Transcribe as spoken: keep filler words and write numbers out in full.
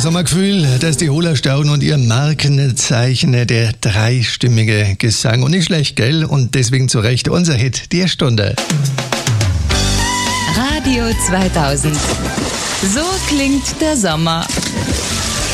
Sommergefühl, das die Hohlerstauden und ihr Markenzeichen, der dreistimmige Gesang. Und nicht schlecht, gell? Und deswegen zu Recht unser Hit der Stunde. Radio zweitausend. So klingt der Sommer.